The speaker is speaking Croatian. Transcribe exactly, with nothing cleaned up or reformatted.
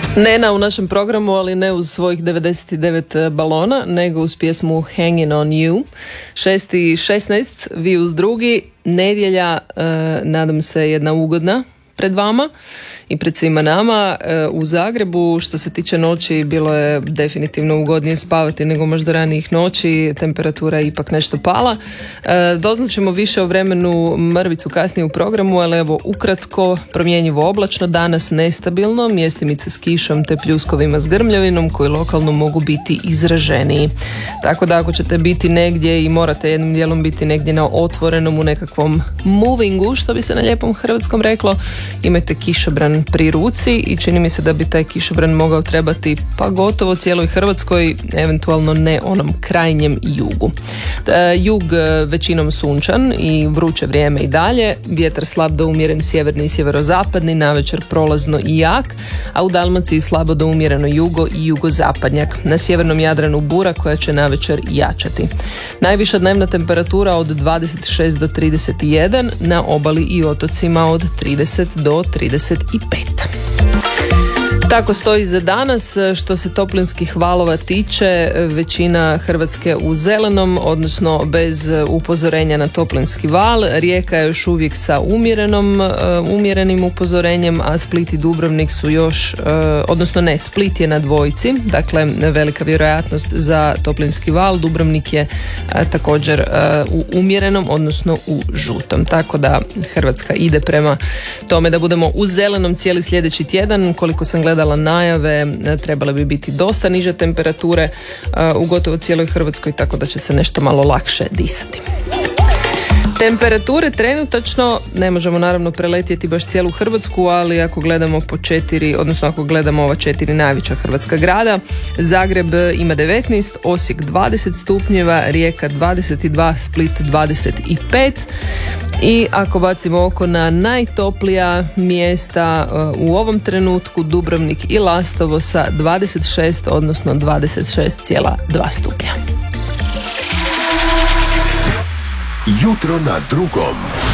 Nena u našem programu, ali ne uz svojih devedeset devet balona, nego uz pjesmu Hanging on You. šest i šesnaest, vi uz drugi, nedjelja, e, nadam se jedna ugodna pred vama i pred svima nama. E, u Zagrebu, što se tiče noći, bilo je definitivno ugodnije spavati nego možda ranijih noći, temperatura je ipak nešto pala. E, doznaćemo više o vremenu mrvicu kasnije u programu, ali evo ukratko, promjenjivo oblačno, danas nestabilno, mjestimice s kišom te pljuskovima s grmljavinom koji lokalno mogu biti izraženiji. Tako da ako ćete biti negdje i morate jednim dijelom biti negdje na otvorenom u nekakvom movingu, što bi se na lijepom hrvatskom reklo, imajte kišobran pri ruci i čini mi se da bi taj kišobran mogao trebati pa gotovo cijeloj Hrvatskoj, eventualno ne onom krajnjem jugu. E, jug većinom sunčan i vruće vrijeme i dalje, vjetar slab do umjeren sjeverni i sjeverozapadni, navečer prolazno i jak, a u Dalmaciji slabo do umjereno jugo i jugozapadnjak. Na sjevernom Jadranu bura koja će navečer jačati. Najviša dnevna temperatura od dvadeset šest do trideset jedan, na obali i otocima od trideset do trideset pet. Tako stoji za danas. Što se toplinskih valova tiče, većina Hrvatske u zelenom, odnosno bez upozorenja na toplinski val. Rijeka je još uvijek sa umjerenom, umjerenim upozorenjem, a Split i Dubrovnik su još, odnosno ne, Split je na dvojci, dakle velika vjerojatnost za toplinski val. Dubrovnik je također u umjerenom, odnosno u žutom. Tako da Hrvatska ide prema tome da budemo u zelenom cijeli sljedeći tjedan. Koliko sam gledala najave, trebale bi biti dosta niže temperature u gotovo cijeloj Hrvatskoj, tako da će se nešto malo lakše disati. Temperature trenutačno, ne možemo naravno preletjeti baš cijelu Hrvatsku, ali ako gledamo po četiri, odnosno ako gledamo ova četiri najveća hrvatska grada, Zagreb ima devetnaest, Osijek dvadeset stupnjeva, Rijeka dvadeset dva, Split dvadeset pet. I ako bacimo oko na najtoplija mjesta u ovom trenutku, Dubrovnik i Lastovo sa dvadeset šest, odnosno dvadeset šest zarez dva stupnja. Jutro na drugom.